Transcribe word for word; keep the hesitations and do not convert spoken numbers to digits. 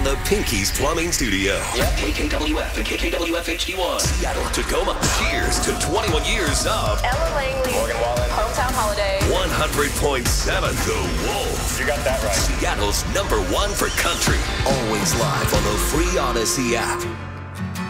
the Pinky's Plumbing Studio. Yep, K K W F and K K W F H D one. Seattle, Tacoma. Cheers to twenty-one years of Ella Langley. Morgan Wallen. Hometown Holiday. one hundred point seven The Wolf. You got that right. Seattle's number one for country. Always live on the free Odyssey app.